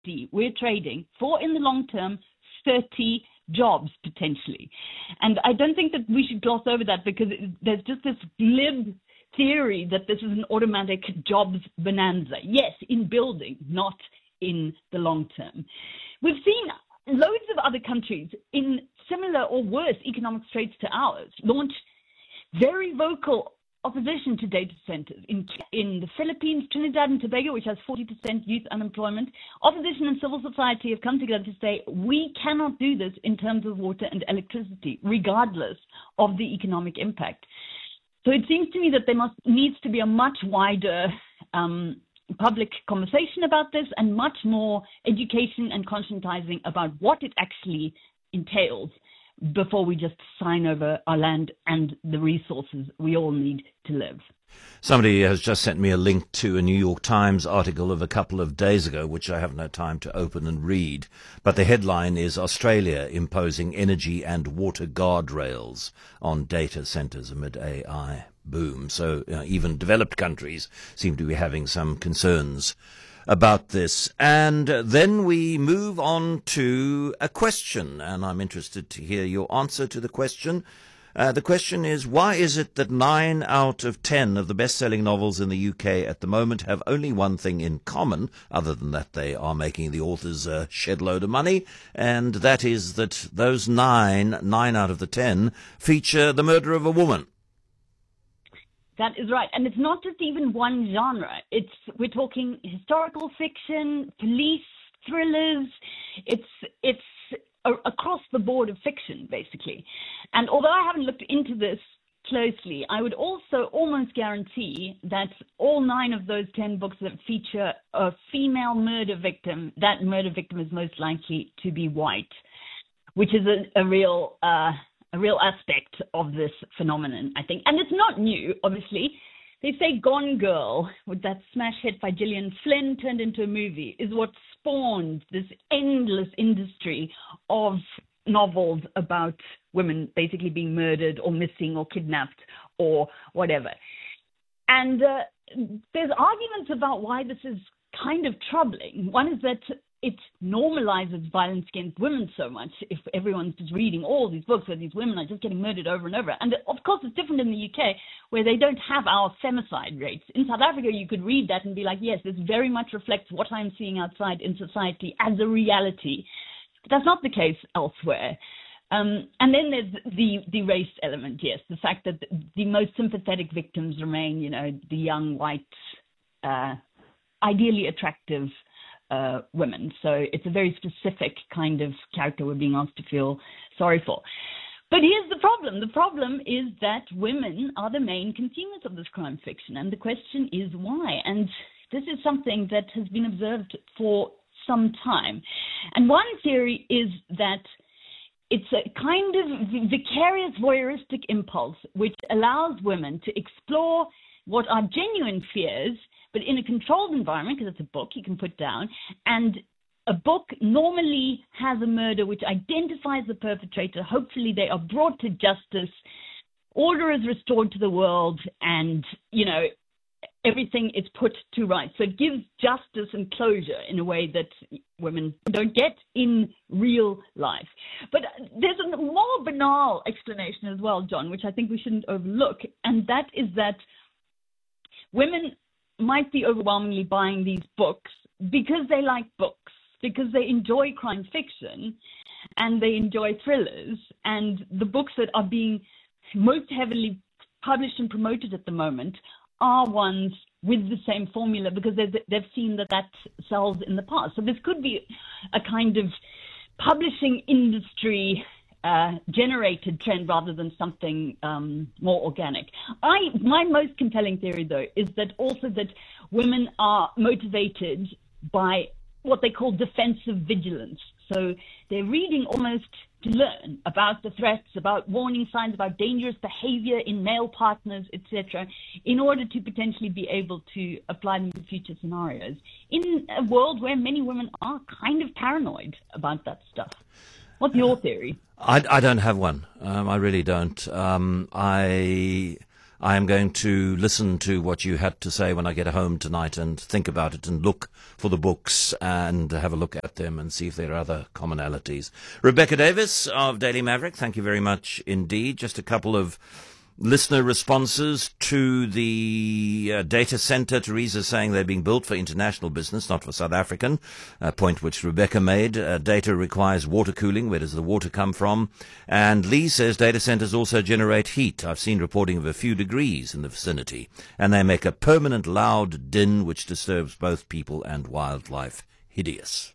we're trading for, in the long term, 30 jobs potentially. And I don't think that we should gloss over that, because there's just this glib theory that this is an automatic jobs bonanza. Yes, in building, not in the long term. We've seen loads of other countries in similar or worse economic straits to ours launch very vocal opposition to data centers. In the Philippines, Trinidad and Tobago, which has 40% youth unemployment, opposition and civil society have come together to say we cannot do this in terms of water and electricity, regardless of the economic impact. So it seems to me that there needs to be a much wider public conversation about this, and much more education and conscientizing about what it actually entails before we just sign over our land and the resources we all need to live. Somebody has just sent me a link to a New York Times article of a couple of days ago, which I haven't had time to open and read. But the headline is Australia imposing energy and water guardrails on data centres amid AI boom. So even developed countries seem to be having some concerns about this. And then we move on to a question, and I'm interested to hear your answer to the question. The question is, why is it that 9 out of 10 of the best-selling novels in the UK at the moment have only one thing in common, other than that they are making the authors a shed load of money, and that is that those nine out of the 10, feature the murder of a woman? That is right. And it's not just even one genre. We're talking historical fiction, police thrillers. It's across the board of fiction, basically. And although I haven't looked into this closely, I would also almost guarantee that all 9 of those 10 books that feature a female murder victim, that murder victim is most likely to be white, which is a real aspect of this phenomenon, I think. And it's not new, obviously. They say Gone Girl, with that smash hit by Gillian Flynn turned into a movie, is what spawned this endless industry of novels about women basically being murdered or missing or kidnapped or whatever. And there's arguments about why this is kind of troubling. One is that it normalizes violence against women so much if everyone's just reading all these books where these women are just getting murdered over and over. And of course, it's different in the UK, where they don't have our femicide rates. In South Africa, you could read that and be like, yes, this very much reflects what I'm seeing outside in society as a reality. But that's not the case elsewhere. And then there's the race element, yes, the fact that the most sympathetic victims remain, the young, white, ideally attractive women. So it's a very specific kind of character we're being asked to feel sorry for. But here's the problem. The problem is that women are the main consumers of this crime fiction. And the question is why? And this is something that has been observed for some time. And one theory is that it's a kind of vicarious voyeuristic impulse which allows women to explore what are genuine fears, but in a controlled environment, because it's a book you can put down, and a book normally has a murder which identifies the perpetrator. Hopefully they are brought to justice, order is restored to the world, and, everything is put to rights. So it gives justice and closure in a way that women don't get in real life. But there's a more banal explanation as well, John, which I think we shouldn't overlook, and that is that women might be overwhelmingly buying these books because they like books, because they enjoy crime fiction and they enjoy thrillers. And the books that are being most heavily published and promoted at the moment are ones with the same formula because they've seen that sells in the past. So this could be a kind of publishing industry generated trend rather than something more organic. My most compelling theory, though, is that women are motivated by what they call defensive vigilance. So they're reading almost to learn about the threats, about warning signs, about dangerous behavior in male partners, etc., in order to potentially be able to apply them to future scenarios in a world where many women are kind of paranoid about that stuff. What's your theory? I don't have one. I really don't. I am going to listen to what you had to say when I get home tonight and think about it and look for the books and have a look at them and see if there are other commonalities. Rebecca Davis of Daily Maverick, thank you very much indeed. Just a couple of listener responses to the data center. Teresa saying they're being built for international business, not for South African, a point which Rebecca made. Data requires water cooling. Where does the water come from? And Lee says data centers also generate heat. I've seen reporting of a few degrees in the vicinity, and they make a permanent loud din which disturbs both people and wildlife. Hideous.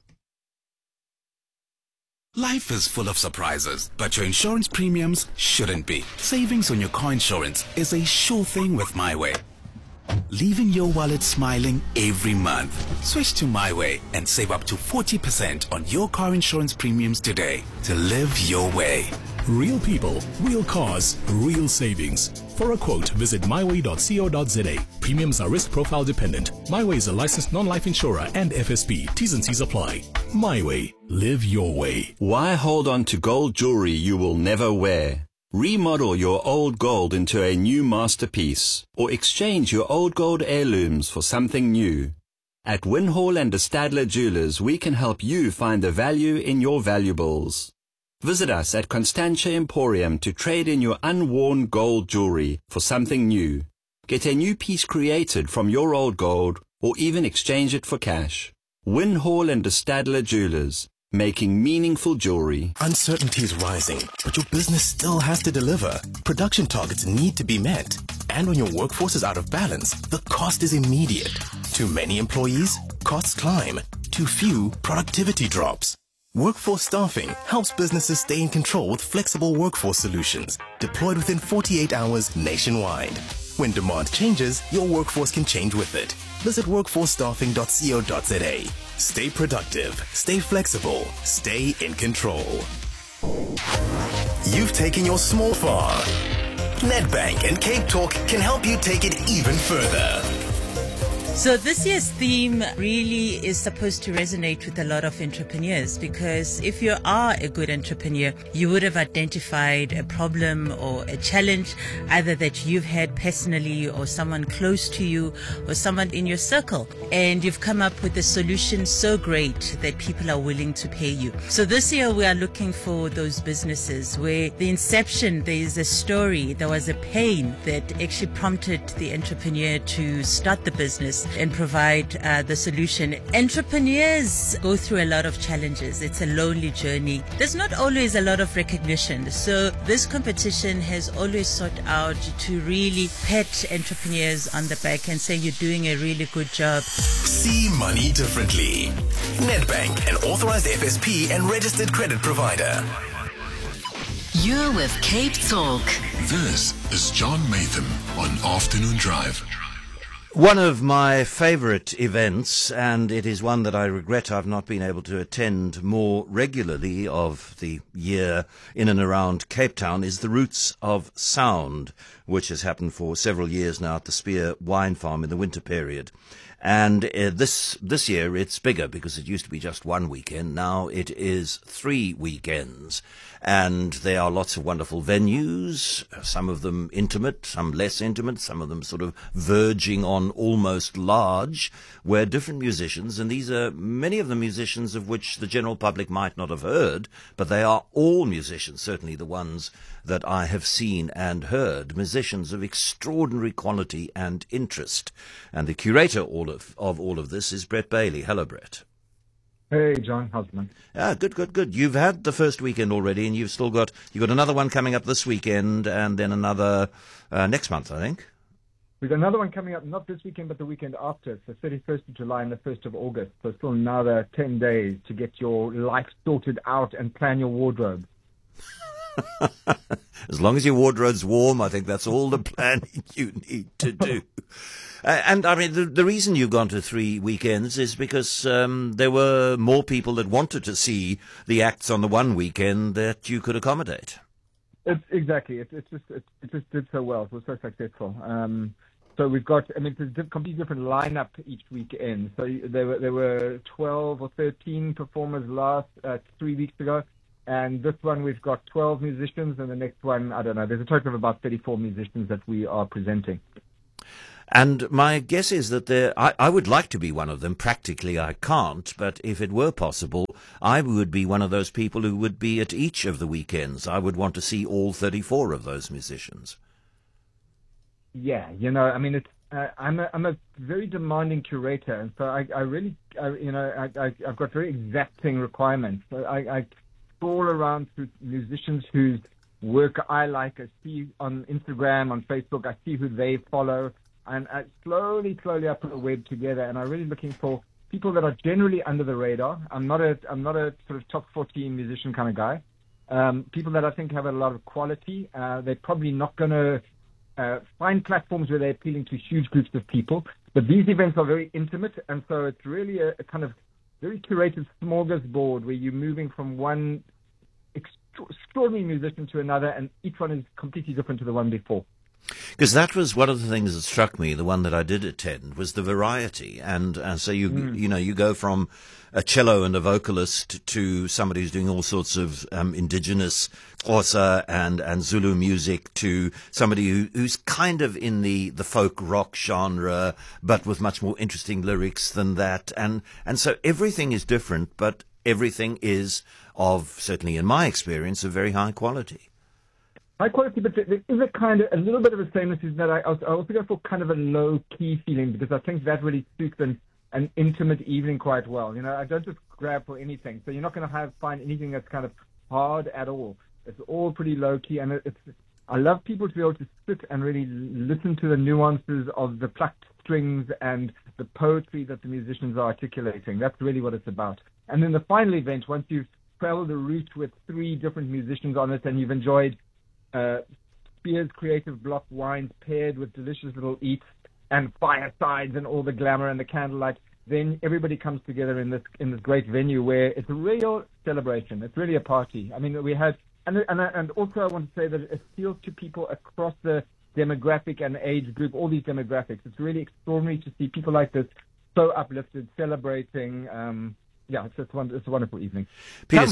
Life is full of surprises, but your insurance premiums shouldn't be. Savings on your car insurance is a sure thing with MyWay. Leaving your wallet smiling every month. Switch to MyWay and save up to 40% on your car insurance premiums today to live your way. Real people, real cars, real savings. For a quote, visit myway.co.za. Premiums are risk profile dependent. MyWay is a licensed non-life insurer and FSP. T's and C's apply. MyWay. Live your way. Why hold on to gold jewelry you will never wear? Remodel your old gold into a new masterpiece or exchange your old gold heirlooms for something new. At Winhall and de Stadler Jewelers, we can help you find the value in your valuables. Visit us at Constantia Emporium to trade in your unworn gold jewelry for something new. Get a new piece created from your old gold or even exchange it for cash. Winhall and de Stadler Jewelers, making meaningful jewelry. Uncertainty is rising, but your business still has to deliver. Production targets need to be met. And when your workforce is out of balance, the cost is immediate. Too many employees, costs climb. Too few, productivity drops. Workforce Staffing helps businesses stay in control with flexible workforce solutions deployed within 48 hours nationwide. When demand changes, your workforce can change with it. Visit workforcestaffing.co.za. Stay productive, stay flexible, stay in control. You've taken your small far. Nedbank and Cape Talk can help you take it even further. So this year's theme really is supposed to resonate with a lot of entrepreneurs, because if you are a good entrepreneur, you would have identified a problem or a challenge either that you've had personally or someone close to you or someone in your circle, and you've come up with a solution so great that people are willing to pay you. So this year we are looking for those businesses where the inception, there is a story, there was a pain that actually prompted the entrepreneur to start the business and provide the solution. Entrepreneurs go through a lot of challenges. It's a lonely journey. There's not always a lot of recognition. So this competition has always sought out to really pat entrepreneurs on the back and say you're doing a really good job. See money differently. Nedbank, an authorized FSP and registered credit provider. You're with Cape Talk. This is John Maytham on Afternoon Drive. One of my favorite events, and it is one that I regret I've not been able to attend more regularly of the year in and around Cape Town, is the Roots of Sound, which has happened for several years now at the Spear Wine Farm in the winter period. And this year it's bigger because it used to be just one weekend. Now it is 3 weekends. And there are lots of wonderful venues, some of them intimate, some less intimate, some of them sort of verging on almost large, where different musicians, and these are many of the musicians of which the general public might not have heard, but they are all musicians, certainly the ones that I have seen and heard, musicians of extraordinary quality and interest. And the curator of all of this is Brett Bailey. Hello, Brett. Hey, John. How's it going? Good. You've had the first weekend already, and you've got another one coming up this weekend, and then another next month, I think. We've got another one coming up, not this weekend, but the weekend after. It's the 31st of July and the 1st of August. So still another 10 days to get your life sorted out and plan your wardrobe. As long as your wardrobe's warm, I think that's all the planning you need to do. And I mean, the reason you've gone to 3 weekends is because there were more people that wanted to see the acts on the one weekend that you could accommodate. Exactly. It just did so well. It was so successful. So we've got, it's a completely different lineup each weekend. So there were 12 or 13 performers last 3 weeks ago. And this one, we've got 12 musicians, and the next one, I don't know, there's a total of about 34 musicians that we are presenting. And my guess is that I would like to be one of them. Practically, I can't, but if it were possible, I would be one of those people who would be at each of the weekends. I would want to see all 34 of those musicians. Yeah, you know, I mean, it's I'm a very demanding curator, and so I've got very exacting requirements. So I trawl around through musicians whose work I like. I see on Instagram, on Facebook. I see who they follow, and slowly I put a web together. And I'm really looking for people that are generally under the radar. I'm not a sort of top 14 musician kind of guy. People that I think have a lot of quality. They're probably not going to find platforms where they're appealing to huge groups of people. But these events are very intimate, and so it's really a kind of very curated smorgasbord where you're moving from one extraordinary musician to another, and each one is completely different to the one before. Because that was one of the things that struck me, the one that I did attend, was the variety. And so you go from a cello and a vocalist to somebody who's doing all sorts of indigenous Xhosa and Zulu music, to somebody who's kind of in the folk rock genre, but with much more interesting lyrics than that. And so everything is different, but everything is of, certainly in my experience, of very high quality. High quality, but there is a little bit of a sameness is that I also go for kind of a low-key feeling, because I think that really suits an intimate evening quite well. You know, I don't just grab for anything. So you're not going to find anything that's kind of hard at all. It's all pretty low-key, and I love people to be able to sit and really listen to the nuances of the plucked strings and the poetry that the musicians are articulating. That's really what it's about. And then the final event, once you've traveled the route with 3 different musicians on it and you've enjoyed Spears Creative Block wines paired with delicious little eats and firesides and all the glamour and the candlelight, then everybody comes together in this great venue where it's a real celebration. It's really a party. I mean, we had, and also I want to say that it appeals to people across the demographic and age group, all these demographics. It's really extraordinary to see people like this so uplifted, celebrating. It's a wonderful evening. Peter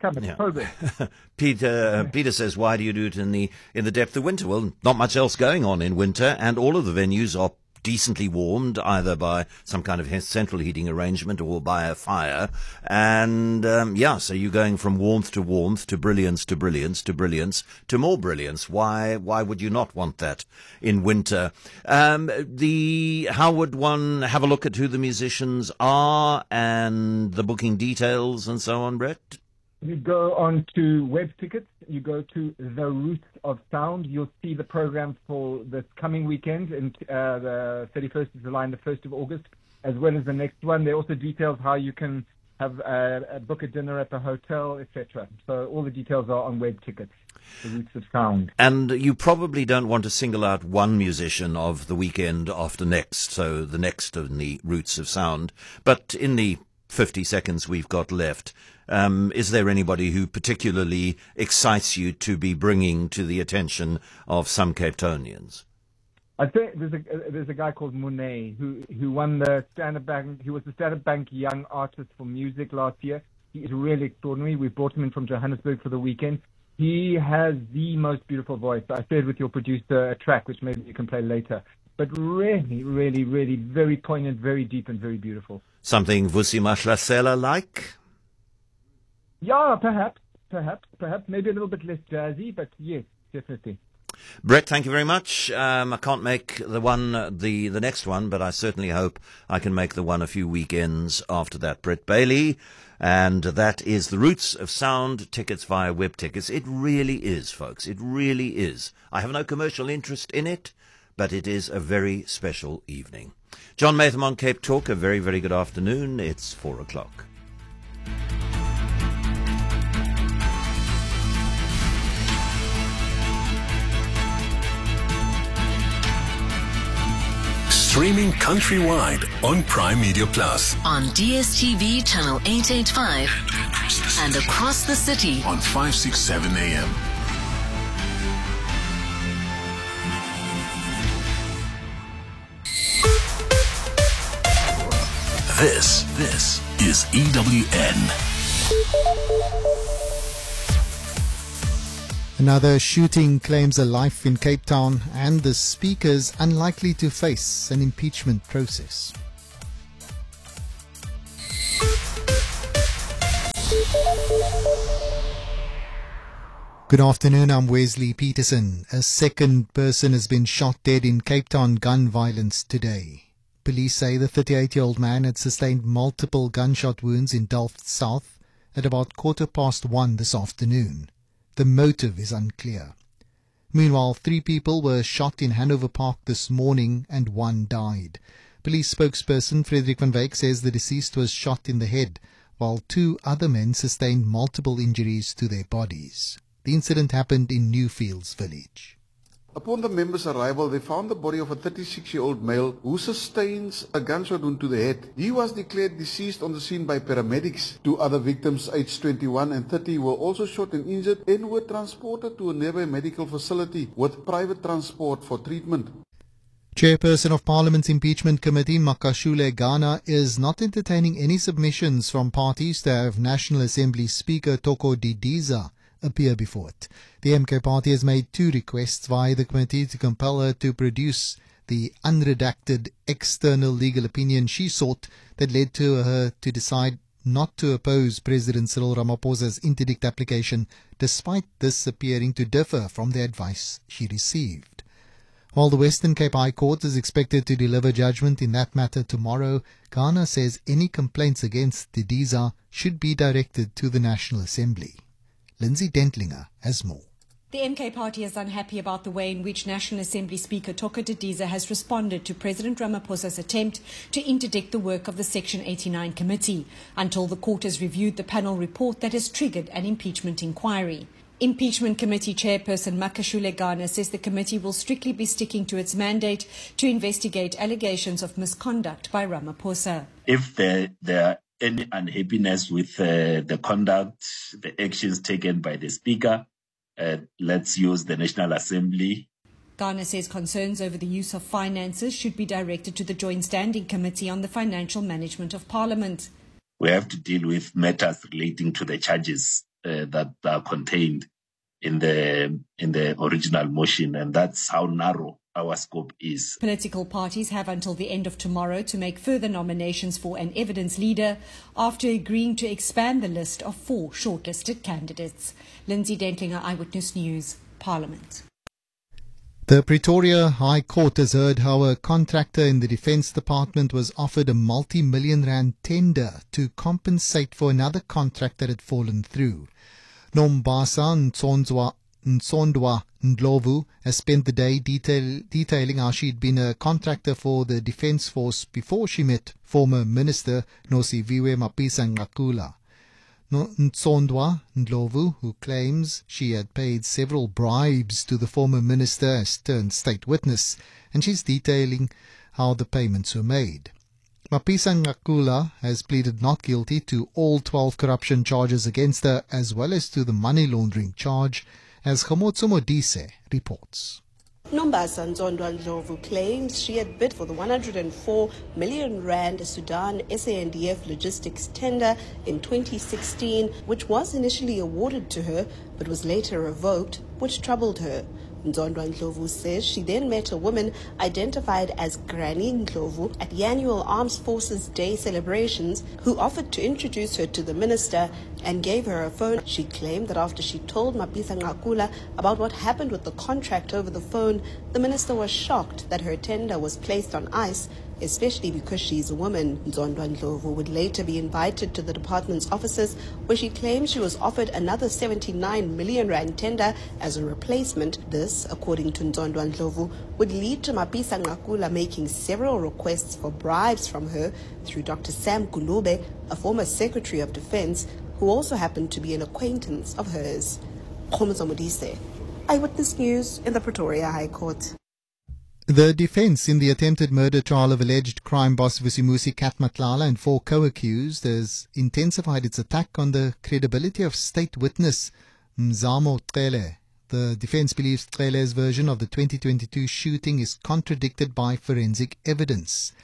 Peter says, why do you do it in the depth of winter? Well, not much else going on in winter, and all of the venues are decently warmed, either by some kind of central heating arrangement or by a fire. And so you're going from warmth to warmth, to brilliance to brilliance to brilliance to more brilliance. Why would you not want that in winter? How would one have a look at who the musicians are and the booking details and so on, Brett? You go on to web tickets, you go to The Roots of Sound. You'll see the program for this coming weekend, the 31st of July and the 1st of August, as well as the next one. There are also details how you can have book a dinner at the hotel, etc. So all the details are on web tickets, The Roots of Sound. And you probably don't want to single out one musician of the weekend after next, so the next of the Roots of Sound. But in the 50 seconds we've got left, is there anybody who particularly excites you to be bringing to the attention of some Cape Townians? I think there's a guy called Monet who won the Standard Bank. He was the Standard Bank Young Artist for Music last year. He is really extraordinary. We brought him in from Johannesburg for the weekend. He has the most beautiful voice. I shared with your producer a track which maybe you can play later. But really, really, really very poignant, very deep, and very beautiful. Something Vusi Mahlasela like? Yeah, perhaps. Maybe a little bit less jazzy, but yes, definitely. Brett, thank you very much. I can't make the next one, but I certainly hope I can make the one a few weekends after that. Brett Bailey, and that is The Roots of Sound, tickets via web tickets. It really is, folks. It really is. I have no commercial interest in it, but it is a very special evening. John Maytham on Cape Talk, a very, very good afternoon. It's 4:00. Streaming countrywide on Prime Media Plus. On DSTV channel 885 and across the city on 567 AM. This is EWN. Another shooting claims a life in Cape Town, and the speaker's unlikely to face an impeachment process. Good afternoon, I'm Wesley Peterson. A second person has been shot dead in Cape Town gun violence today. Police say the 38-year-old man had sustained multiple gunshot wounds in Delft South at about 1:15 this afternoon. The motive is unclear. Meanwhile, 3 people were shot in Hanover Park this morning and 1 died. Police spokesperson Frederick van Wyk says the deceased was shot in the head, while 2 other men sustained multiple injuries to their bodies. The incident happened in Newfields village. Upon the members' arrival, they found the body of a 36-year-old male who sustains a gunshot wound to the head. He was declared deceased on the scene by paramedics. 2 other victims, aged 21 and 30, were also shot and injured and were transported to a nearby medical facility with private transport for treatment. Chairperson of Parliament's Impeachment Committee, Makashule Ghana, is not entertaining any submissions from parties to have National Assembly Speaker Toko Didiza appear before it. The MK party has made 2 requests via the committee to compel her to produce the unredacted external legal opinion she sought that led to her to decide not to oppose President Cyril Ramaphosa's interdict application, despite this appearing to differ from the advice she received. While the Western Cape High Court is expected to deliver judgment in that matter tomorrow, Ghana says any complaints against Didiza should be directed to the National Assembly. Lindsay Dentlinger has more. The MK party is unhappy about the way in which National Assembly Speaker Toko Didiza has responded to President Ramaphosa's attempt to interdict the work of the Section 89 committee until the court has reviewed the panel report that has triggered an impeachment inquiry. Impeachment Committee Chairperson Makashule Ghana says the committee will strictly be sticking to its mandate to investigate allegations of misconduct by Ramaphosa. If there are any unhappiness with the conduct, the actions taken by the Speaker, let's use the National Assembly. Ghana says concerns over the use of finances should be directed to the Joint Standing Committee on the Financial Management of Parliament. We have to deal with matters relating to the charges that are contained in the original motion, and that's how narrow our scope is. Political parties have until the end of tomorrow to make further nominations for an evidence leader after agreeing to expand the list of 4 shortlisted candidates. Lindsay Dentlinger, Eyewitness News, Parliament. The Pretoria High Court has heard how a contractor in the Defence Department was offered a multi-million rand tender to compensate for another contract that had fallen through. Nombasa Nsondwa Ndlovu has spent the day detailing how she'd been a contractor for the Defence Force before she met former Minister Nosiviwe Mapisa-Nqakula. Nsondwa Ndlovu, who claims she had paid several bribes to the former minister, has turned state witness, and she's detailing how the payments were made. Mapisa-Nqakula has pleaded not guilty to all 12 corruption charges against her, as well as to the money laundering charge, as Khamotso Modise reports. Nombasa Nsondwa Ndlovu claims she had bid for the 104 million rand Sudan SANDF logistics tender in 2016, which was initially awarded to her but was later revoked, which troubled her. Nsondwa Ndlovu says she then met a woman identified as Granny Ndlovu at the annual Armed Forces Day celebrations who offered to introduce her to the minister and gave her a phone. She claimed that after she told Mapisa-Nqakula about what happened with the contract over the phone, the minister was shocked that her tender was placed on ice, especially because she's a woman. Nsondwa Ndlovu would later be invited to the department's offices, where she claims she was offered another 79 million rand tender as a replacement. This, according to Nsondwa Ndlovu, would lead to Mapisa-Nqakula making several requests for bribes from her through Dr. Sam Gulube, a former Secretary of Defense, who also happened to be an acquaintance of hers. Khamotso Modise, Eyewitness News in the Pretoria High Court. The defence in the attempted murder trial of alleged crime boss Vusimusi Kat Matlala and 4 co-accused has intensified its attack on the credibility of state witness Mzamo Cele. The defence believes Cele's version of the 2022 shooting is contradicted by forensic evidence.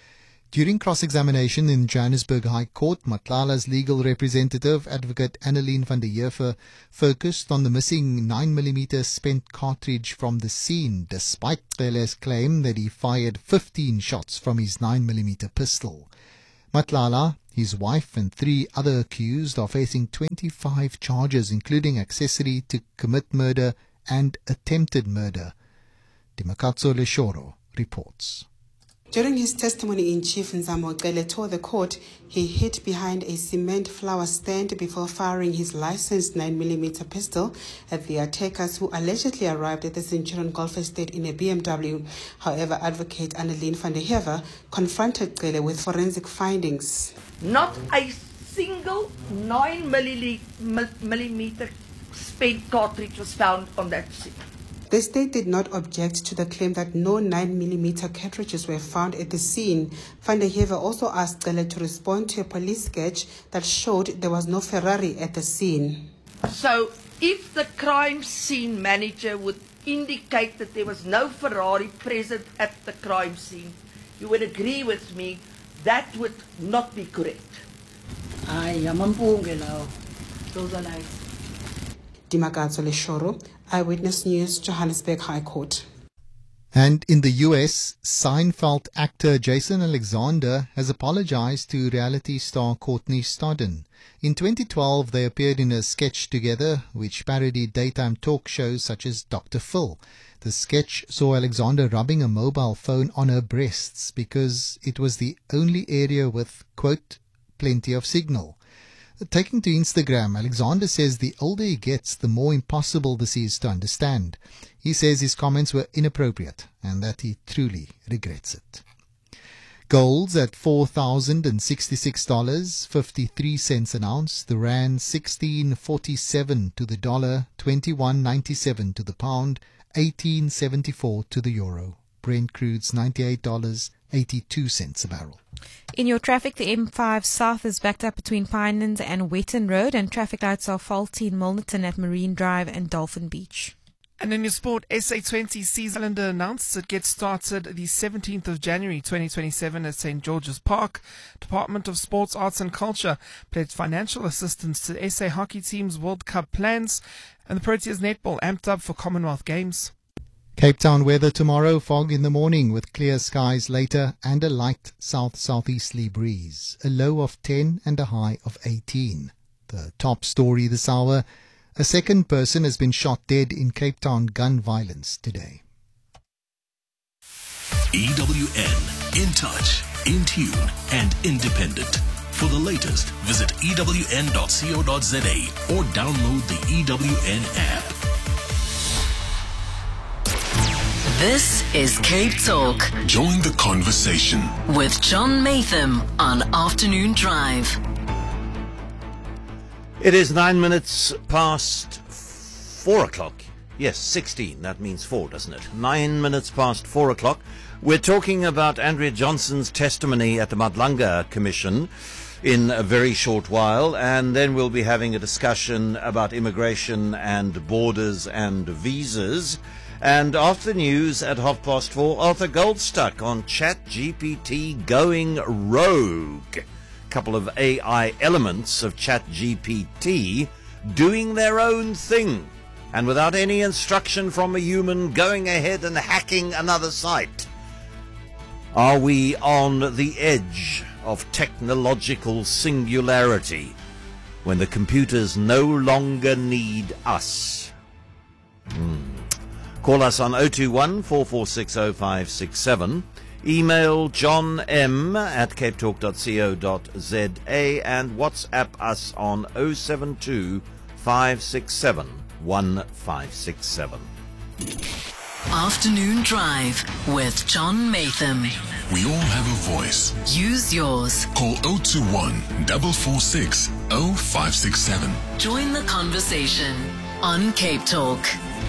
During cross-examination in Johannesburg High Court, Matlala's legal representative, Advocate Annelien van der Heever, focused on the missing 9mm spent cartridge from the scene, despite Cele's claim that he fired 15 shots from his 9mm pistol. Matlala, his wife and 3 other accused are facing 25 charges, including accessory to commit murder and attempted murder. Dimakatso Leshoro reports. During his testimony in chief, Nzamo Cele told the court he hid behind a cement flour stand before firing his licensed 9mm pistol at the attackers who allegedly arrived at the Centurion Golf Estate in a BMW. However, Advocate Annelien van der Heever confronted Cele with forensic findings. Not a single 9mm spent cartridge was found on that scene. The state did not object to the claim that no 9mm cartridges were found at the scene. Van der Heever also asked Cele to respond to a police sketch that showed there was no Ferrari at the scene. So, if the crime scene manager would indicate that there was no Ferrari present at the crime scene, you would agree with me that would not be correct. Dimakatso Leshoro, Eyewitness News, Johannesburg High Court. And in the US, Seinfeld actor Jason Alexander has apologized to reality star Courtney Stodden. In 2012, they appeared in a sketch together which parodied daytime talk shows such as Dr. Phil. The sketch saw Alexander rubbing a mobile phone on her breasts because it was the only area with, quote, plenty of signal. Taking to Instagram, Alexander says the older he gets, the more impossible this is to understand. He says his comments were inappropriate and that he truly regrets it. Gold's at $4,066.53 an ounce. The rand $16.47 to the dollar, $21.97 to the pound, $18.74 to the euro. Brent crude's $98.82 a barrel. In your traffic, the M5 South is backed up between Pinelands and Wetton Road, and traffic lights are faulty in Milnerton at Marine Drive and Dolphin Beach. And in your sport, SA20 season calendar announced it gets started the 17th of January 2027 at St. George's Park. Department of Sports, Arts and Culture pledged financial assistance to SA hockey team's World Cup plans, and the Proteas netball amped up for Commonwealth Games. Cape Town weather tomorrow, fog in the morning with clear skies later and a light south-southeasterly breeze. A low of 10 and a high of 18. The top story this hour, a second person has been shot dead in Cape Town gun violence today. EWN, in touch, in tune and independent. For the latest, visit ewn.co.za or download the EWN app. This is Cape Talk. Join the conversation with John Maytham on Afternoon Drive. It is 9 minutes past 4 o'clock. Yes, 16. That means 4, doesn't it? 9 minutes past 4 o'clock. We're talking about Andrea Johnson's testimony at the Madlanga Commission in a very short while, and then we'll be having a discussion about immigration and borders and visas. And after the news at 4:30, Arthur Goldstuck on ChatGPT going rogue. Couple of AI elements of ChatGPT doing their own thing, and without any instruction from a human, going ahead and hacking another site. Are we on the edge of technological singularity when the computers no longer need us? Call us on 021-446-0567. Email johnm@capetalk.co.za and WhatsApp us on 072-567-1567. Afternoon Drive with John Maytham. We all have a voice. Use yours. Call 021-446-0567. Join the conversation on Cape Talk.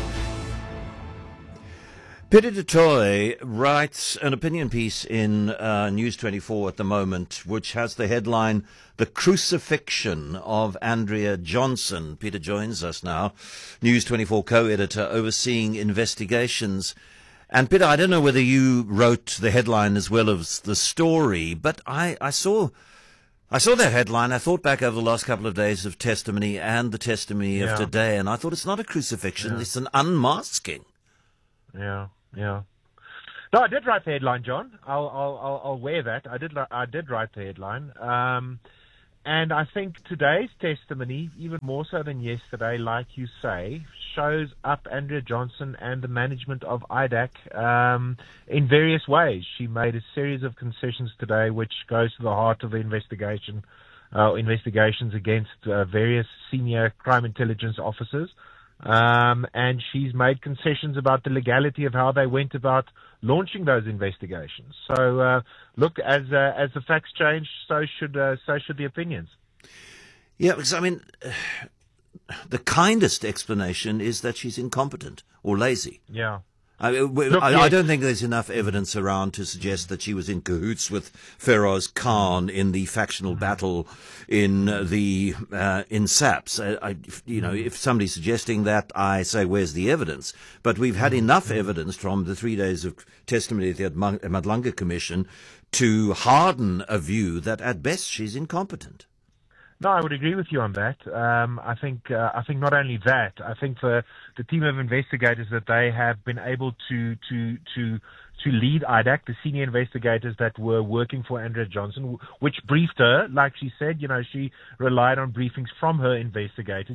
Peter du Toit writes an opinion piece in News 24 at the moment, which has the headline, "The Crucifixion of Andrea Johnson." Peter joins us now, News 24 co-editor overseeing investigations. And Peter, I don't know whether you wrote the headline as well as the story, but I saw that headline. I thought back over the last couple of days of testimony and the testimony of today, and I thought it's not a crucifixion, it's an unmasking. Yeah. No, I did write the headline, John. I'll wear that. I did write the headline. And I think today's testimony, even more so than yesterday, like you say, shows up Andrea Johnson and the management of IDAC in various ways. She made a series of concessions today, which goes to the heart of the investigations against various senior crime intelligence officers. And she's made concessions about the legality of how they went about launching those investigations. So, look, as the facts change, so should the opinions. Yeah, because I mean, the kindest explanation is that she's incompetent or lazy. Yeah. I don't think there's enough evidence around to suggest that she was in cahoots with Feroz Khan in the factional battle in SAPS. If somebody's suggesting that, I say, where's the evidence? But we've had enough evidence from the 3 days of testimony at the Madlanga Commission to harden a view that at best she's incompetent. No, I would agree with you on that. I think not only that, I think the team of investigators that they have been able to lead IDAC, the senior investigators that were working for Andrea Johnson, which briefed her, like she said, she relied on briefings from her investigators.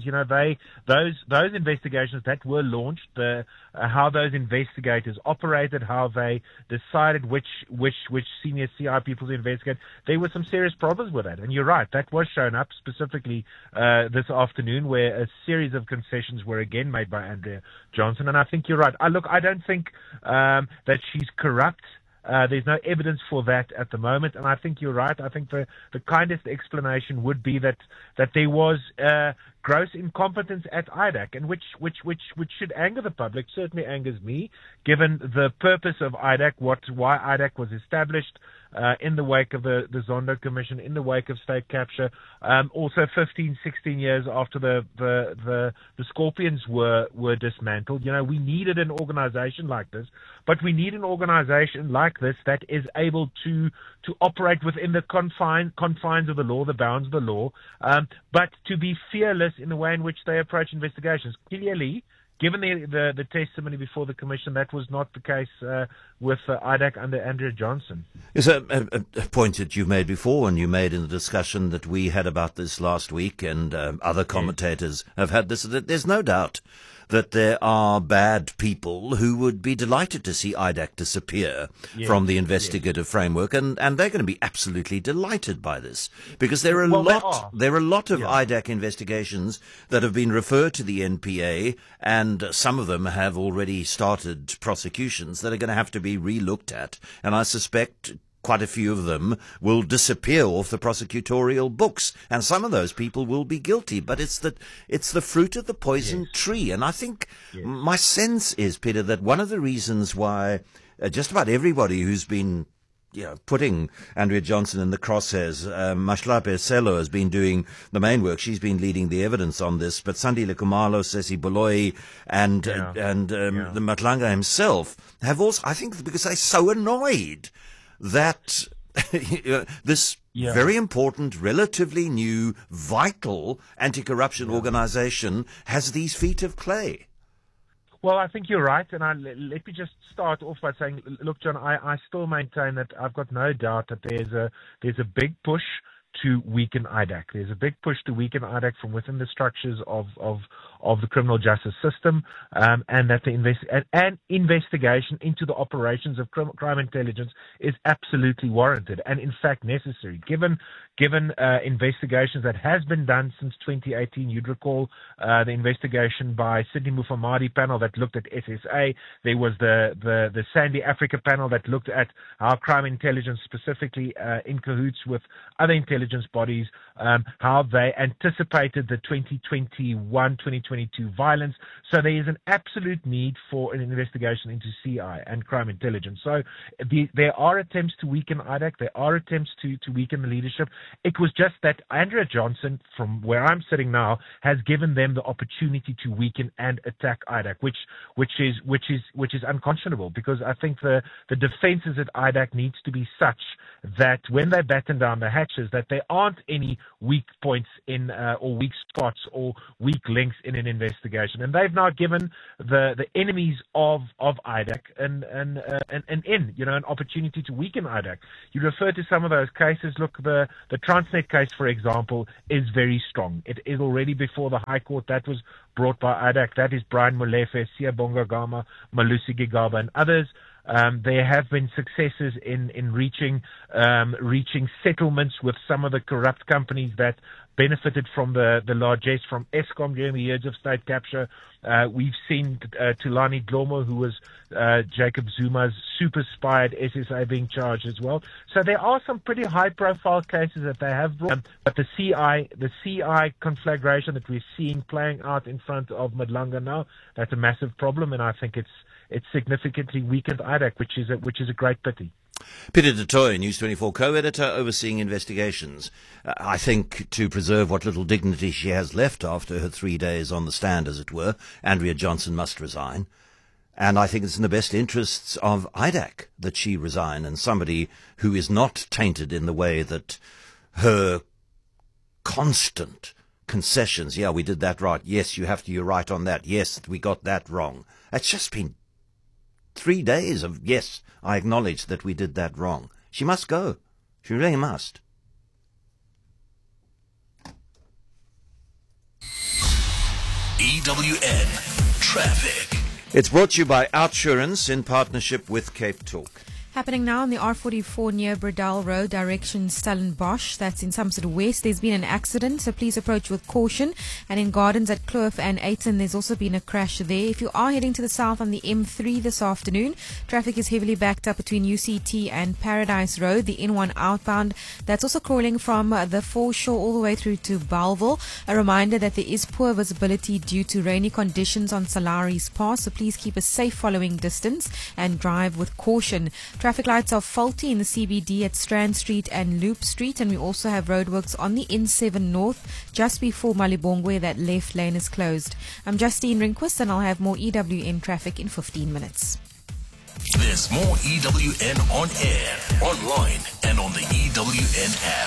Those investigations that were launched, how those investigators operated, how they decided which senior CI people to investigate, there were some serious problems with that. And you're right, that was shown up specifically this afternoon, where a series of concessions were again made by Andrea Johnson. And I think you're right. I don't think that she's corrupt. There's no evidence for that at the moment, and I think you're right. I think the kindest explanation would be that there was gross incompetence at IDAC, and which should anger the public. Certainly angers me, given the purpose of IDAC, why IDAC was established. In the wake of the Zondo Commission, in the wake of state capture, also 15, 16 years after the Scorpions were dismantled. We needed an organization like this, but we need an organization like this that is able to operate within the confines of the law, the bounds of the law, but to be fearless in the way in which they approach investigations. Clearly, given the testimony before the commission, that was not the case with IDAC under Andrea Johnson. It's a point that you've made before, and you made in the discussion that we had about this last week, and other commentators have had this. There's no doubt that there are bad people who would be delighted to see IDAC disappear from the investigative framework, and they're going to be absolutely delighted by this, because there are a lot of IDAC investigations that have been referred to the NPA, and some of them have already started prosecutions that are going to have to be re-looked at, and I suspect quite a few of them will disappear off the prosecutorial books, and some of those people will be guilty. But it's the fruit of the poison tree, and I think my sense is, Peter, that one of the reasons why just about everybody who's been putting Andrea Johnson in the crosshairs, Mahlapi Sello has been doing the main work. She's been leading the evidence on this, but Sandile Khumalo, Sesi Baloyi, and the Madlanga himself have also, I think, because they're so annoyed that this very important, relatively new, vital anti-corruption organization has these feet of clay. Well, I think you're right, and let me just start off by saying, look, John, I still maintain that I've got no doubt that there's a big push to weaken IDAC. There's a big push to weaken IDAC from within the structures of the criminal justice system, and that the investigation into the operations of crime intelligence is absolutely warranted and, in fact, necessary. Given investigations that has been done since 2018, you'd recall the investigation by Sydney Mufamadi panel that looked at SSA. There was the Sandy Africa panel that looked at how crime intelligence, specifically in cahoots with other intelligence intelligence bodies, how they anticipated the 2021-2022 violence. So there is an absolute need for an investigation into CI and crime intelligence. So there are attempts to weaken IDAC. There are attempts to weaken the leadership. It was just that Andrea Johnson, from where I'm sitting now, has given them the opportunity to weaken and attack IDAC, which is unconscionable, because I think the defenses at IDAC needs to be such that when they batten down the hatches, that there aren't any weak points in or weak spots or weak links in an investigation. And they've now given the enemies of IDAC an opportunity to weaken IDAC. You refer to some of those cases. Look, the Transnet case, for example, is very strong. It is already before the High Court. That was brought by IDAC. That is Brian Molefe, Siyabonga Gama, Malusi Gigaba, and others. There have been successes in reaching settlements with some of the corrupt companies that benefited from the largesse from Eskom during the years of state capture. We've seen Tulani Dlomo, who was Jacob Zuma's super spy at SSA, being charged as well. So there are some pretty high-profile cases that they have brought. But the CI conflagration that we're seeing playing out in front of Madlanga now, that's a massive problem, and I think it's significantly weakened IDAC, which is a great pity. Peter du Toit, News 24 co-editor, overseeing investigations. I think to preserve what little dignity she has left after her 3 days on the stand, as it were, Andrea Johnson must resign. And I think it's in the best interests of IDAC that she resign, and somebody who is not tainted in the way that her constant concessions, yeah, we did that right, yes, you're right on that, yes, we got that wrong. It's just been 3 days of, yes, I acknowledge that we did that wrong. She must go. She really must. EWN Traffic. It's brought to you by Outsurance in partnership with Cape Talk. Happening now on the R44 near Bredal Road, direction Stellenbosch. That's in Somerset West. There's been an accident, so please approach with caution. And in Gardens at Kloof and Ayton, there's also been a crash there. If you are heading to the south on the M3 this afternoon, traffic is heavily backed up between UCT and Paradise Road, the N1 outbound. That's also crawling from the foreshore all the way through to Bellville. A reminder that there is poor visibility due to rainy conditions on Salaris Pass, so please keep a safe following distance and drive with caution. Traffic lights are faulty in the CBD at Strand Street and Loop Street, and we also have roadworks on the N7 North just before Malibongwe. That left lane is closed. I'm Justine Rinquist, and I'll have more EWN traffic in 15 minutes. There's more EWN on air, online, and on the EWN app.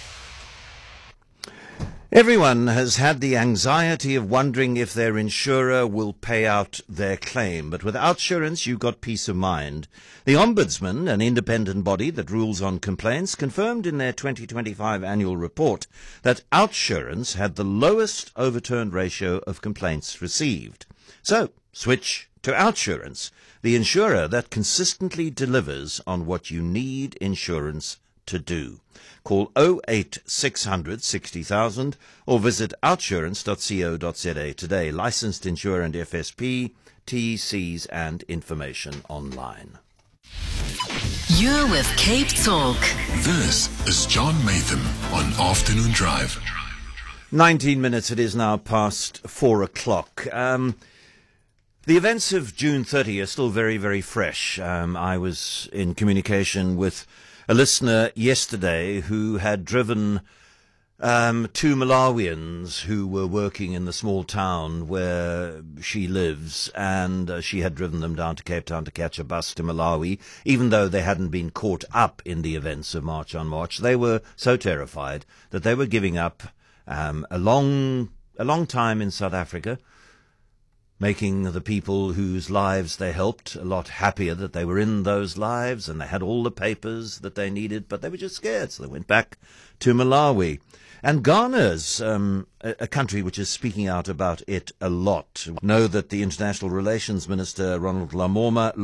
Everyone has had the anxiety of wondering if their insurer will pay out their claim, but with Outsurance you've got peace of mind. The Ombudsman, an independent body that rules on complaints, confirmed in their 2025 annual report that Outsurance had the lowest overturned ratio of complaints received. So, switch to Outsurance, the insurer that consistently delivers on what you need insurance to do. Call 08600 60,000 or visit outsurance.co.za today. Licensed insurer and FSP, TCs and information online. You're with Cape Talk. This is John Matham on Afternoon Drive. 19 minutes, it is now past 4 o'clock. The events of June 30 are still very, very fresh. I was in communication with a listener yesterday who had driven two Malawians who were working in the small town where she lives, and she had driven them down to Cape Town to catch a bus to Malawi, even though they hadn't been caught up in the events of March on March. They were so terrified that they were giving up a long time in South Africa, making the people whose lives they helped a lot happier that they were in those lives and they had all the papers that they needed, but they were just scared, so they went back to Malawi. And Ghana's a country which is speaking out about it a lot. Know that the International Relations Minister, Ronald Lamola,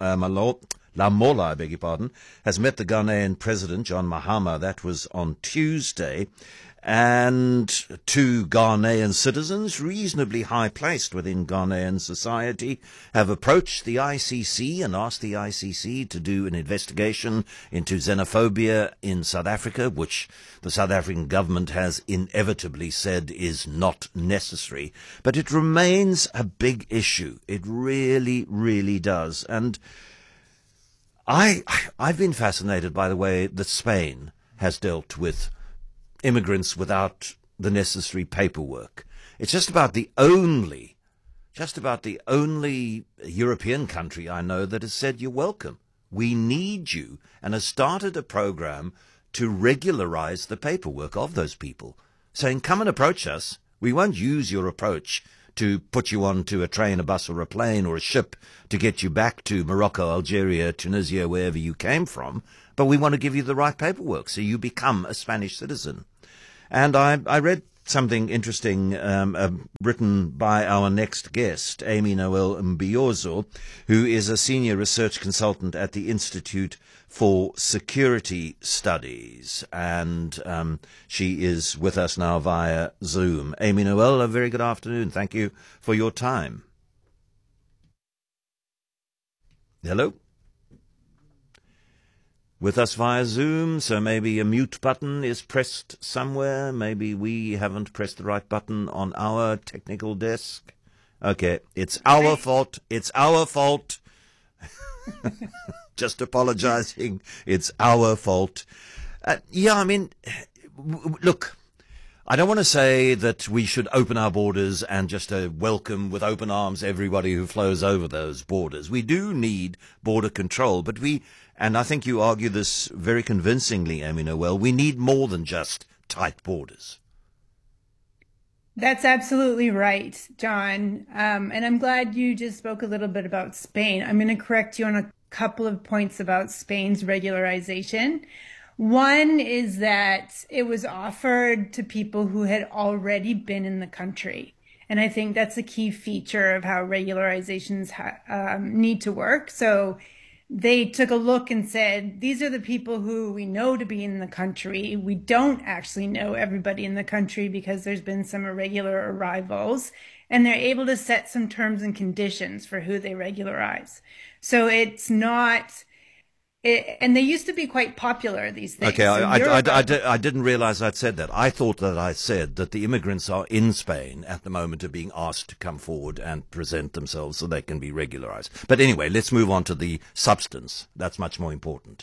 I beg your pardon, has met the Ghanaian President, John Mahama. That was on Tuesday. And two Ghanaian citizens, reasonably high placed within Ghanaian society, have approached the ICC and asked the ICC to do an investigation into xenophobia in South Africa, which the South African government has inevitably said is not necessary. But it remains a big issue. It really, really does. And I've been fascinated by the way that Spain has dealt with immigrants without the necessary paperwork. It's just about the only European country I know that has said you're welcome. We need you, and has started a program to regularize the paperwork of those people, saying, come and approach us. We won't use your approach to put you onto a train, a bus, or a plane, or a ship to get you back to Morocco, Algeria, Tunisia, wherever you came from, but we want to give you the right paperwork so you become a Spanish citizen. And I read something interesting written by our next guest, Amy Noel Mbiozo, who is a senior research consultant at the Institute for Security Studies. And she is with us now via Zoom. Amy Noel, a very good afternoon. Thank you for your time. Hello? With us via Zoom, so maybe a mute button is pressed somewhere. Maybe we haven't pressed the right button on our technical desk. Okay, it's our fault. It's our fault. Just apologizing. It's our fault. Yeah, I mean, look, I don't want to say that we should open our borders and just welcome with open arms everybody who flows over those borders. We do need border control, but and I think you argue this very convincingly, Amy Noel, we need more than just tight borders. That's absolutely right, John. And I'm glad you just spoke a little bit about Spain. I'm going to correct you on a couple of points about Spain's regularization. One is that it was offered to people who had already been in the country. And I think that's a key feature of how regularizations need to work. So they took a look and said, these are the people who we know to be in the country. We don't actually know everybody in the country because there's been some irregular arrivals. And they're able to set some terms and conditions for who they regularize. So it's not... and they used to be quite popular, these things. Okay, I didn't realize I'd said that. I thought that I said that the immigrants are in Spain at the moment are being asked to come forward and present themselves so they can be regularized. But anyway, let's move on to the substance. That's much more important.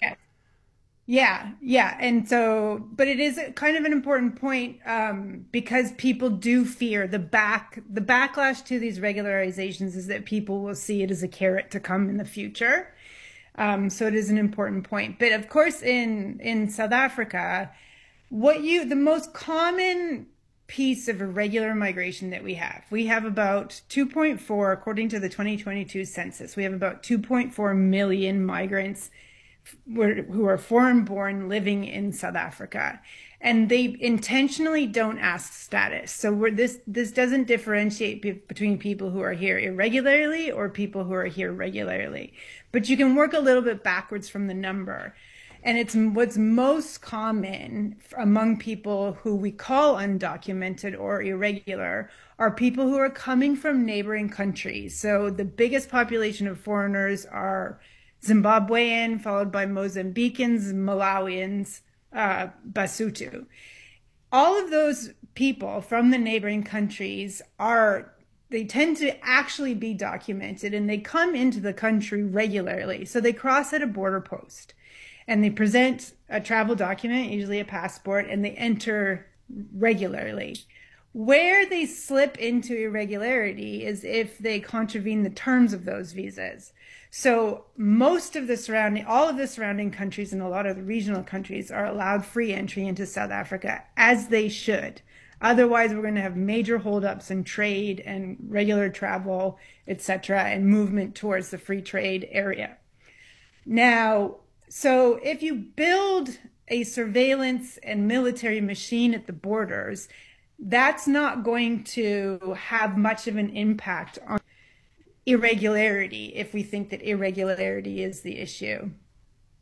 Yeah. And so, but it is kind of an important point because people do fear the backlash to these regularizations is that people will see it as a carrot to come in the future. So it is an important point. But of course, in South Africa, the most common piece of irregular migration that we have about 2.4, according to the 2022 census, we have about 2.4 million migrants who are foreign-born living in South Africa. And they intentionally don't ask status. So this doesn't differentiate between people who are here irregularly or people who are here regularly. But you can work a little bit backwards from the number. And it's what's most common among people who we call undocumented or irregular are people who are coming from neighboring countries. So the biggest population of foreigners are Zimbabwean, followed by Mozambicans, Malawians, Basotho. All of those people from the neighboring countries they tend to actually be documented and they come into the country regularly. So they cross at a border post and they present a travel document, usually a passport, and they enter regularly. Where they slip into irregularity is if they contravene the terms of those visas. So all of the surrounding countries and a lot of the regional countries are allowed free entry into South Africa, as they should. Otherwise, we're going to have major holdups in trade and regular travel, etc., and movement towards the free trade area. Now, so if you build a surveillance and military machine at the borders, that's not going to have much of an impact on irregularity if we think that irregularity is the issue.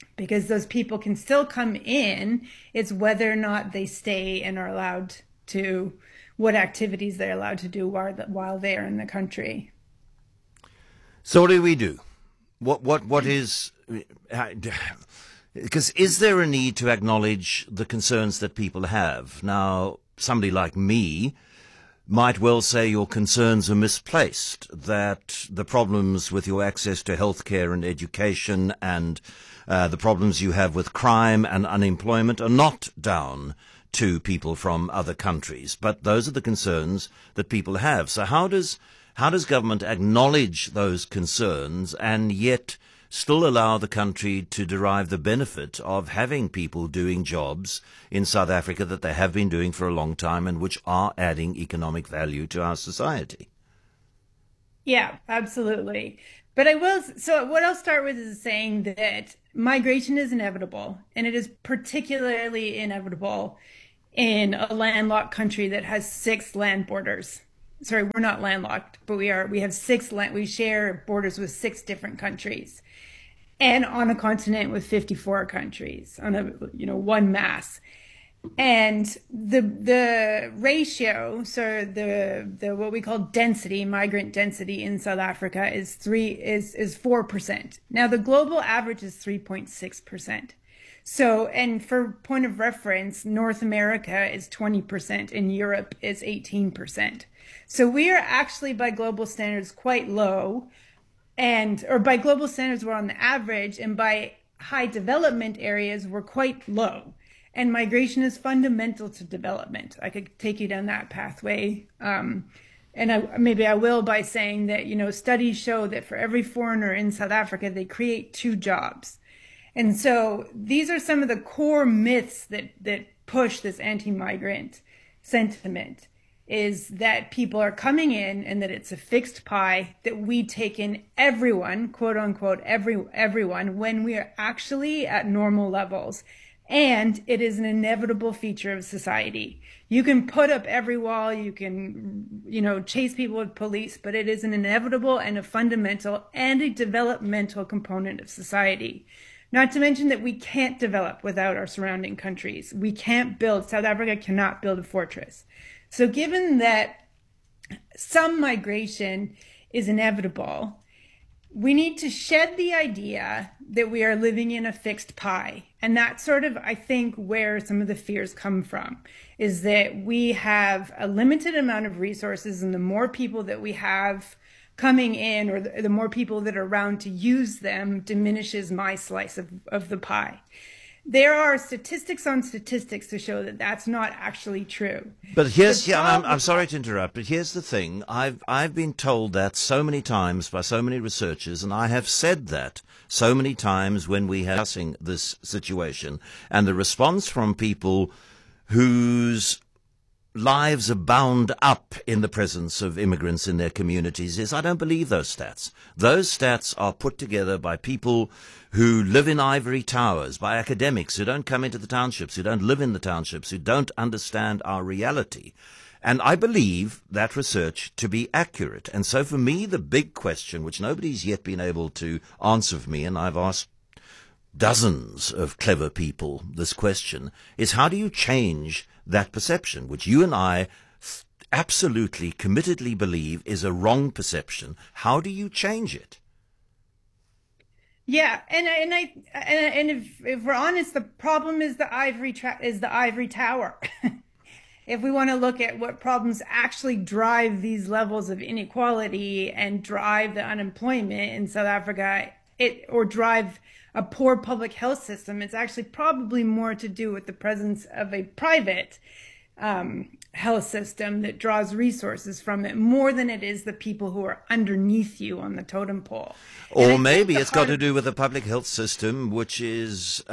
because those people can still come in. It's whether or not they stay and are allowed to, what activities they're allowed to do while they're in the country. So what do we do? What is, because is there a need to acknowledge the concerns that people have? Now, somebody like me might well say your concerns are misplaced, that the problems with your access to healthcare and education and the problems you have with crime and unemployment are not down to people from other countries, but those are the concerns that people have. So how does government acknowledge those concerns and yet still allow the country to derive the benefit of having people doing jobs in South Africa that they have been doing for a long time and which are adding economic value to our society? Yeah, absolutely. But what I'll start with is saying that migration is inevitable, and it is particularly inevitable in a landlocked country that has 6 land borders. Sorry, we're not landlocked, but we have 6 we share borders with 6 different countries, and on a continent with 54 countries on one mass. And the ratio, so the what we call density, migrant density in South Africa is 4%. Now the global average is 3.6%. So, and for point of reference, North America is 20% and Europe is 18%. So we are actually by global standards quite low, or by global standards we're on the average, and by high development areas we're quite low. And migration is fundamental to development. I could take you down that pathway. And maybe I will by saying that, studies show that for every foreigner in South Africa, they create 2 jobs. And so these are some of the core myths that push this anti-migrant sentiment, is that people are coming in and that it's a fixed pie, that we take in everyone, quote unquote, everyone, when we are actually at normal levels. And it is an inevitable feature of society. You can put up every wall, you can, chase people with police, but it is an inevitable and a fundamental and a developmental component of society. Not to mention that we can't develop without our surrounding countries. South Africa cannot build a fortress. So given that some migration is inevitable, we need to shed the idea that we are living in a fixed pie. And that's sort of, I think, where some of the fears come from, is that we have a limited amount of resources, and the more people that we have coming in, or the more people that are around to use them, diminishes my slice of the pie. There are statistics on statistics to show that that's not actually true. But I'm sorry to interrupt, but here's the thing. I've been told that so many times by so many researchers, and I have said that so many times when we are discussing this situation, and the response from people whose lives are bound up in the presence of immigrants in their communities is, I don't believe those stats. Those stats are put together by people who live in ivory towers, by academics who don't come into the townships, who don't live in the townships, who don't understand our reality. And I believe that research to be accurate. And so for me, the big question, which nobody's yet been able to answer for me, and I've asked dozens of clever people this question, is how do you change that perception, which you and I absolutely committedly believe is a wrong perception? How do you change it? Yeah, and if we're honest, the problem is the ivory tower. If we want to look at what problems actually drive these levels of inequality and drive the unemployment in South Africa, or drive a poor public health system, it's actually probably more to do with the presence of a private health system that draws resources from it, more than it is the people who are underneath you on the totem pole. Or maybe it's got to do with a public health system which is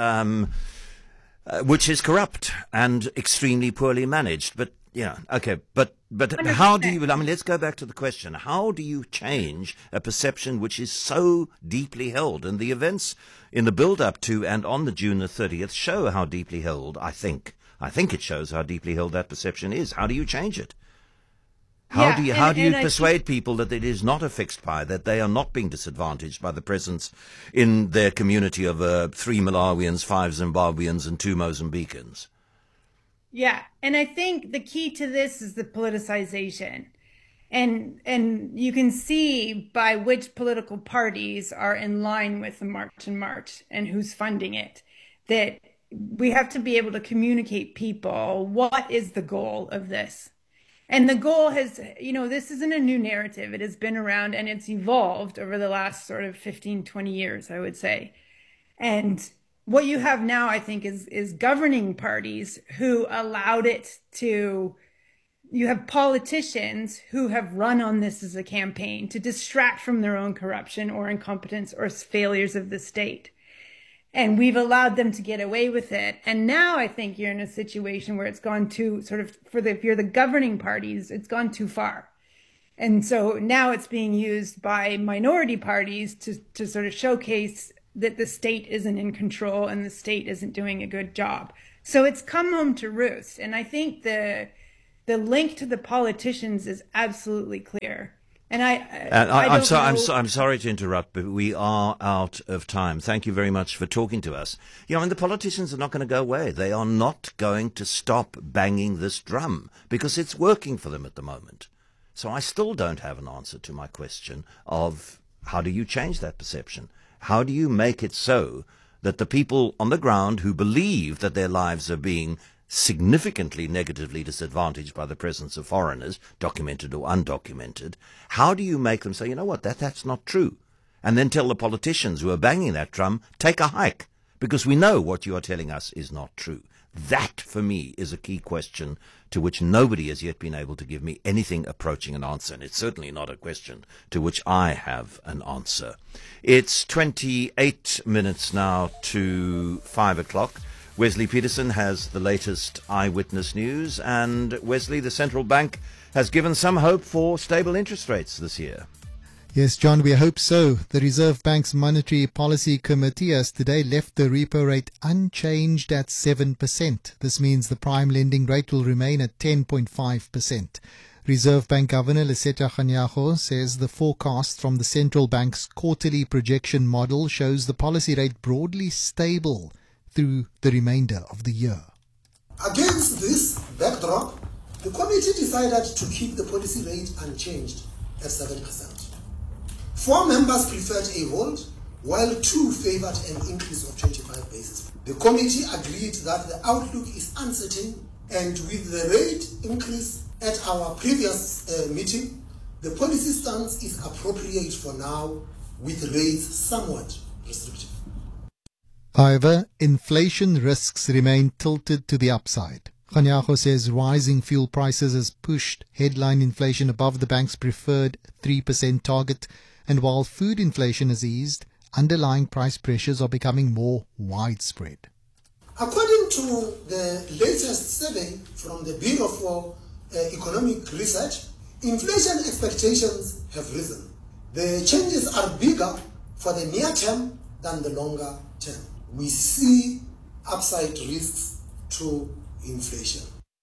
corrupt and extremely poorly managed. But okay, but 100%. How do you? I mean, let's go back to the question: how do you change a perception which is so deeply held? And the events in the build-up to and on the June the 30th show how deeply held. I think it shows how deeply held that perception is. How do you change it? How do you persuade people that it is not a fixed pie, that they are not being disadvantaged by the presence in their community of 3 Malawians, 5 Zimbabweans, and 2 Mozambicans? Yeah, and I think the key to this is the politicization. And you can see by which political parties are in line with the March and March and who's funding it, that we have to be able to communicate people what is the goal of this. And the goal has, this isn't a new narrative. It has been around and it's evolved over the last sort of 15, 20 years, I would say. And what you have now, I think, is governing parties who allowed it to, you have politicians who have run on this as a campaign to distract from their own corruption or incompetence or failures of the state. And we've allowed them to get away with it. And now I think you're in a situation where it's gone too if you're the governing parties, it's gone too far. And so now it's being used by minority parties to sort of showcase that the state isn't in control and the state isn't doing a good job. So it's come home to roost. And I think the link to the politicians is absolutely clear. And I'm sorry to interrupt, but we are out of time. Thank you very much for talking to us. The politicians are not going to go away. They are not going to stop banging this drum because it's working for them at the moment. So I still don't have an answer to my question of how do you change that perception? How do you make it so that the people on the ground who believe that their lives are being significantly negatively disadvantaged by the presence of foreigners, documented or undocumented, how do you make them say, you know what, that's not true? And then tell the politicians who are banging that drum, take a hike, because we know what you are telling us is not true. That, for me, is a key question to which nobody has yet been able to give me anything approaching an answer, and it's certainly not a question to which I have an answer. It's 28 minutes now to 5 o'clock. Wesley Peterson has the latest eyewitness news. And Wesley, the central bank has given some hope for stable interest rates this year. Yes, John, we hope so. The Reserve Bank's Monetary Policy Committee has today left the repo rate unchanged at 7%. This means the prime lending rate will remain at 10.5%. Reserve Bank Governor Lesetja Kganyago says the forecast from the central bank's quarterly projection model shows the policy rate broadly stable through the remainder of the year. Against this backdrop, the committee decided to keep the policy rate unchanged at 7%. 4 members preferred a hold, while 2 favored an increase of 25 basis points. The committee agreed that the outlook is uncertain, and with the rate increase at our previous meeting, the policy stance is appropriate for now, with rates somewhat restrictive. However, inflation risks remain tilted to the upside. Kganyago says rising fuel prices has pushed headline inflation above the bank's preferred 3% target, and while food inflation has eased, underlying price pressures are becoming more widespread. According to the latest survey from the Bureau for Economic Research, inflation expectations have risen. The changes are bigger for the near term than the longer term. We see upside risks to inflation.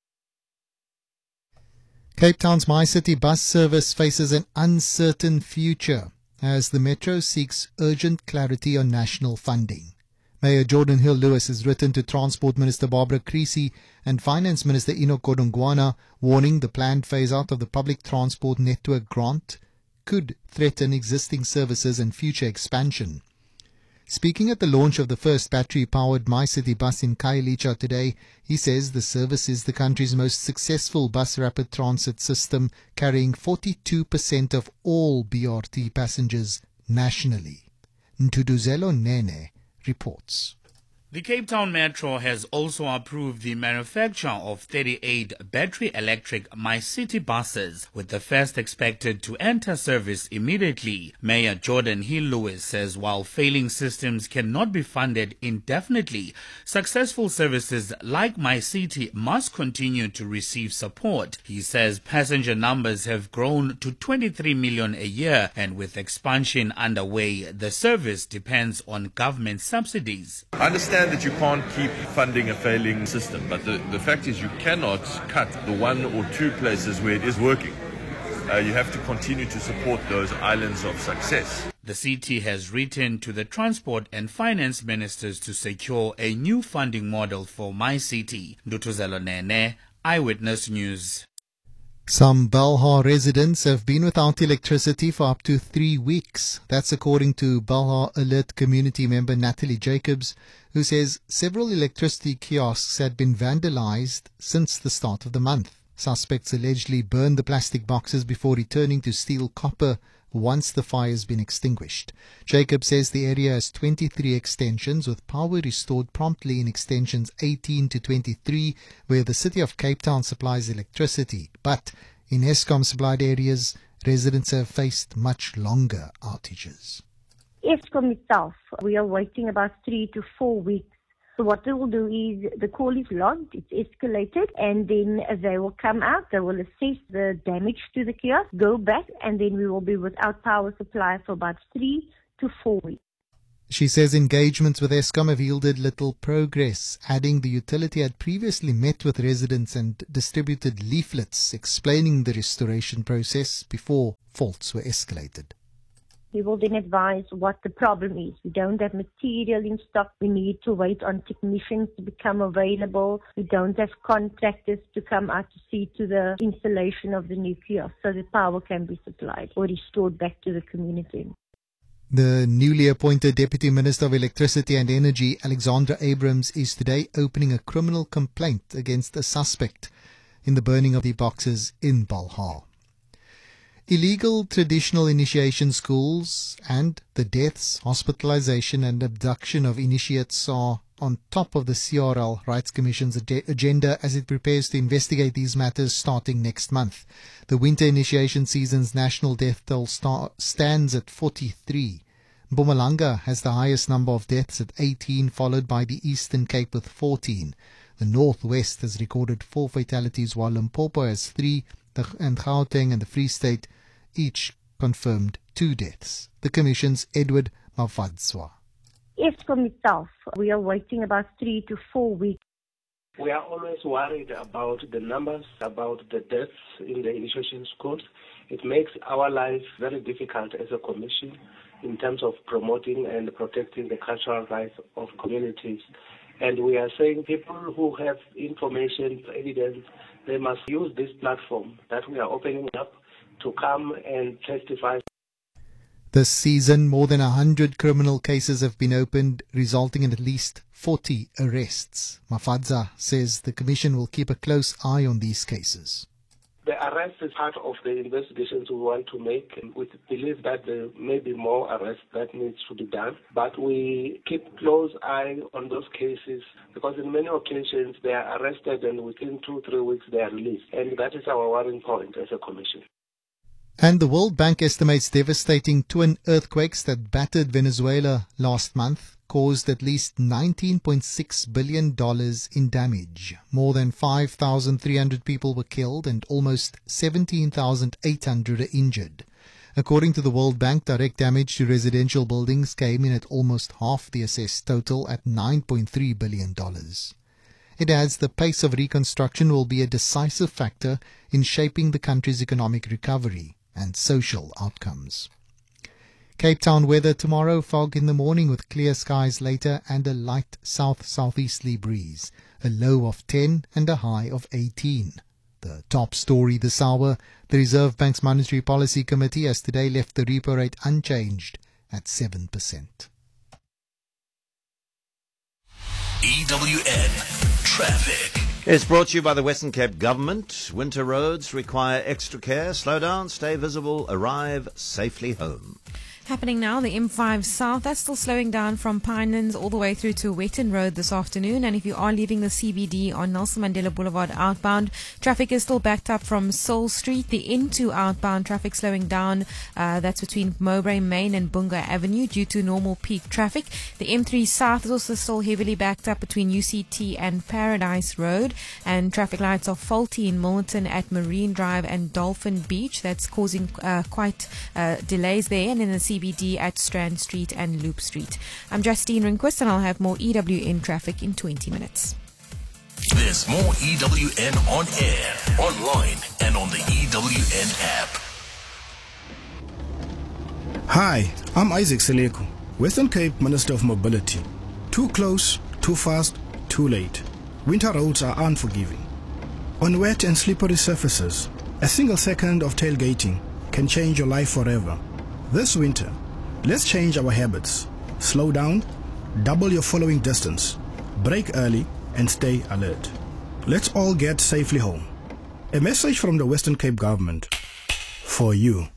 Cape Town's MyCity bus service faces an uncertain future as the Metro seeks urgent clarity on national funding. Mayor Jordan Hill-Lewis has written to Transport Minister Barbara Creecy and Finance Minister Enoch Godongwana, warning the planned phase-out of the public transport network grant could threaten existing services and future expansion. Speaking at the launch of the first battery-powered MyCity bus in Khayelitsha today, he says the service is the country's most successful bus rapid transit system, carrying 42% of all BRT passengers nationally. Ntuduzelo Nene reports. The Cape Town Metro has also approved the manufacture of 38 battery electric MyCity buses, with the first expected to enter service immediately. Mayor Jordan Hill-Lewis says while failing systems cannot be funded indefinitely, successful services like MyCity must continue to receive support. He says passenger numbers have grown to 23 million a year, and with expansion underway, the service depends on government subsidies. I understand that you can't keep funding a failing system, but the fact is you cannot cut the 1 or 2 places where it is working. you have to continue to support those islands of success. The city has written to the Transport and Finance Ministers to secure a new funding model for MyCity. Ndutuzelo Nene, Eyewitness News. Some Belhar residents have been without electricity for up to 3 weeks. That's according to Belhar Alert community member Natalie Jacobs, who says several electricity kiosks had been vandalized since the start of the month. Suspects allegedly burned the plastic boxes before returning to steal copper once the fire has been extinguished. Jacob says the area has 23 extensions with power restored promptly in extensions 18 to 23 where the city of Cape Town supplies electricity. But in Eskom supplied areas, residents have faced much longer outages. Eskom itself, we are waiting about 3 to 4 weeks. So what they will do is the call is logged, it's escalated, and then they will come out, they will assess the damage to the kiosk, go back, and then we will be without power supply for about 3 to 4 weeks. She says engagements with Eskom have yielded little progress, adding the utility had previously met with residents and distributed leaflets explaining the restoration process before faults were escalated. We will then advise what the problem is. We don't have material in stock. We need to wait on technicians to become available. We don't have contractors to come out to see to the installation of the new kiosk so the power can be supplied or restored back to the community. The newly appointed Deputy Minister of Electricity and Energy, Alexandra Abrams, is today opening a criminal complaint against a suspect in the burning of the boxes in Belhar. Illegal traditional initiation schools and the deaths, hospitalization and abduction of initiates are on top of the CRL Rights Commission's agenda as it prepares to investigate these matters starting next month. The winter initiation season's national death toll stands at 43. Mpumalanga has the highest number of deaths at 18, followed by the Eastern Cape with 14. The Northwest has recorded 4 fatalities, while Limpopo has 3, and Gauteng and the Free State each confirmed 2 deaths. The Commission's Edward Mavadzwa. Eskom itself, we are waiting about 3 to 4 weeks. We are always worried about the numbers, about the deaths in the initiation schools. It makes our life very difficult as a commission in terms of promoting and protecting the cultural rights of communities. And we are saying people who have information, evidence, they must use this platform that we are opening up to come and testify. This season, more than 100 criminal cases have been opened, resulting in at least 40 arrests. Mafadza says the Commission will keep a close eye on these cases. The arrest is part of the investigations we want to make. We believe that there may be more arrests that needs to be done, but we keep close eye on those cases because in many occasions they are arrested and within 2-3 weeks they are released. And that is our worrying point as a Commission. And the World Bank estimates devastating twin earthquakes that battered Venezuela last month caused at least $19.6 billion in damage. More than 5,300 people were killed and almost 17,800 are injured. According to the World Bank, direct damage to residential buildings came in at almost half the assessed total at $9.3 billion. It adds the pace of reconstruction will be a decisive factor in shaping the country's economic recovery and social outcomes. Cape Town weather tomorrow, fog in the morning with clear skies later and a light south-southeasterly breeze, a low of 10 and a high of 18. The top story this hour, the Reserve Bank's Monetary Policy Committee has today left the repo rate unchanged at 7%. EWN Traffic. It's brought to you by the Western Cape Government. Winter roads require extra care. Slow down, stay visible, arrive safely home. Happening now, the M5 South, that's still slowing down from Pinelands all the way through to Wetton Road this afternoon. And if you are leaving the CBD on Nelson Mandela Boulevard outbound, traffic is still backed up from Seoul Street. The N2 outbound traffic slowing down, that's between Mowbray Main and Bunga Avenue due to normal peak traffic. The M3 South is also still heavily backed up between UCT and Paradise Road. And traffic lights are faulty in Milnerton at Marine Drive and Dolphin Beach. That's causing quite delays there. And in the CBD at Strand Street and Loop Street. I'm Justine Rehnquist and I'll have more EWN traffic in 20 minutes. There's more EWN on air, online and on the EWN app. Hi, I'm Isaac Seleko, Western Cape Minister of Mobility. Too close, too fast, too late. Winter roads are unforgiving. On wet and slippery surfaces, a single second of tailgating can change your life forever. This winter, let's change our habits. Slow down, double your following distance, brake early, and stay alert. Let's all get safely home. A message from the Western Cape government for you.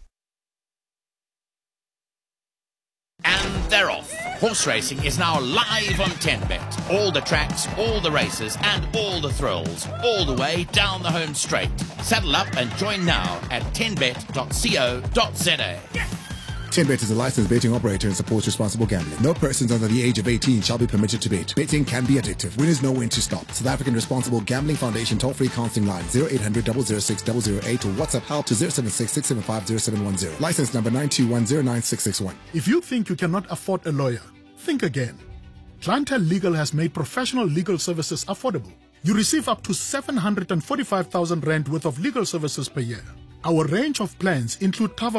And they're off. Horse racing is now live on 10Bet. All the tracks, all the races, and all the thrills, all the way down the home straight. Saddle up and join now at 10bet.co.za. 10Bet is a licensed betting operator and supports responsible gambling. No persons under the age of 18 shall be permitted to bet. Betting can be addictive. Winners know when to stop. South African Responsible Gambling Foundation toll-free counseling line 0800 006 008 or WhatsApp help to 076 675 0710. License number 921096661. If you think you cannot afford a lawyer, think again. Clientele Legal has made professional legal services affordable. You receive up to 745,000 rand worth of legal services per year. Our range of plans include cover